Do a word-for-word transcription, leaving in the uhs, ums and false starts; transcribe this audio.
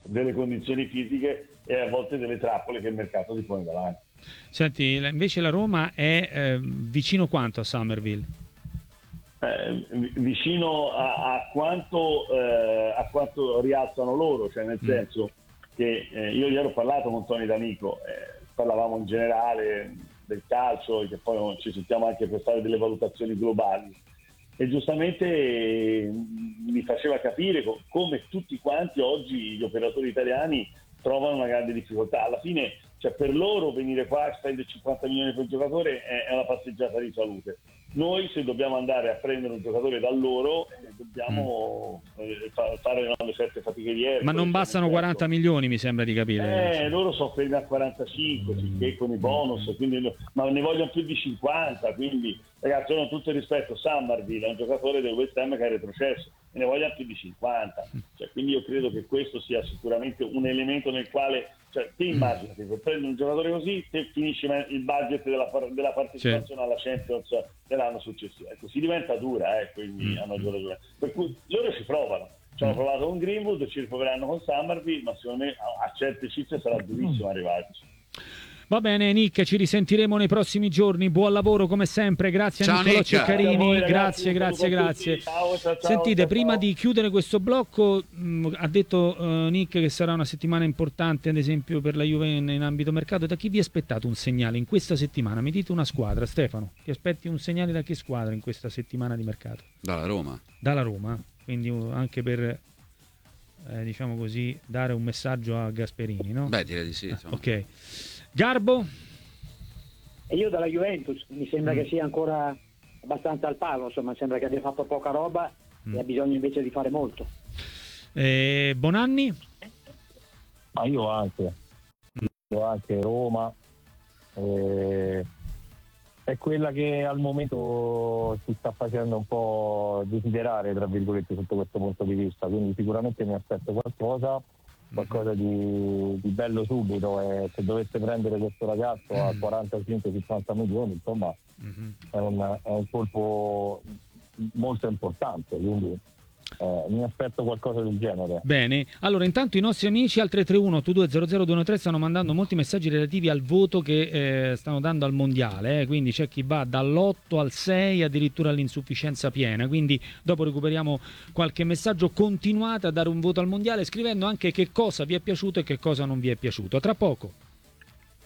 delle condizioni fisiche e a volte delle trappole che il mercato ti pone davanti. Senti, invece la Roma è eh, vicino quanto a Summerville? Eh, vicino a, a, quanto, eh, a quanto rialzano loro, cioè nel mm. senso che eh, io ieri ho parlato con Tony D'Amico, eh, parlavamo in generale del calcio e che poi ci sentiamo anche per fare delle valutazioni globali e giustamente eh, mi faceva capire co- come tutti quanti oggi gli operatori italiani trovano una grande difficoltà. Alla fine, cioè, per loro venire qua e spendere cinquanta milioni per un giocatore è, è una passeggiata di salute. Noi se dobbiamo andare a prendere un giocatore da loro eh, dobbiamo mm. eh, fa- fare no, certe fatiche di erba. Ma non bastano quaranta milioni, mi sembra di capire. Eh, loro sono fermi a quarantacinque, mm. che con i bonus, quindi, ma ne vogliono più di cinquanta, quindi ragazzi, con tutto il rispetto, Summerville è un giocatore del West Ham che è retrocesso e ne vogliono più di cinquanta, cioè, quindi io credo che questo sia sicuramente un elemento nel quale, cioè, ti immagini che se prendi un giocatore così te finisci il budget della, della partecipazione certo. alla Champions dell'anno successivo, ecco, si diventa dura, eh, quindi mm. hanno giocato, per cui loro ci provano. Ci hanno provato con Greenwood, ci riproveranno con Summerville, ma secondo me a certe cifre sarà durissimo arrivarci. Va bene Nick, ci risentiremo nei prossimi giorni, buon lavoro come sempre, grazie a Niccolò Ceccarini, voi, ragazzi, grazie, grazie, grazie. Ciao, ciao, ciao, Sentite, ciao, prima ciao. di chiudere questo blocco, mh, ha detto uh, Nick che sarà una settimana importante, ad esempio per la Juve in, in ambito mercato. Da chi vi aspettate un segnale in questa settimana? Mi dite una squadra, Stefano, ti aspetti un segnale da che squadra in questa settimana di mercato? Dalla Roma. Dalla Roma, quindi uh, anche per... Eh, diciamo così, dare un messaggio a Gasperini, no? Beh, direi di sì. Ah, ok. Garbo? E io dalla Juventus, mi sembra mm. che sia ancora abbastanza al palo, insomma, sembra che abbia fatto poca roba mm. e ha bisogno invece di fare molto. Eh, Bonanni? Ma io anche, io anche Roma. Eh... È quella che al momento si sta facendo un po' desiderare, tra virgolette, sotto questo punto di vista, quindi sicuramente mi aspetto qualcosa, qualcosa di, di bello subito, e se dovesse prendere questo ragazzo a quarantacinque cinquanta milioni, insomma, mm-hmm. è, un, è un colpo molto importante, quindi Eh, mi aspetto qualcosa del genere. Bene, allora intanto i nostri amici al tre tre uno otto due zero zero due uno tre stanno mandando molti messaggi relativi al voto che eh, stanno dando al mondiale, eh, quindi c'è chi va dall'otto al sei, addirittura all'insufficienza piena, quindi dopo recuperiamo qualche messaggio. Continuate a dare un voto al mondiale scrivendo anche che cosa vi è piaciuto e che cosa non vi è piaciuto. Tra poco.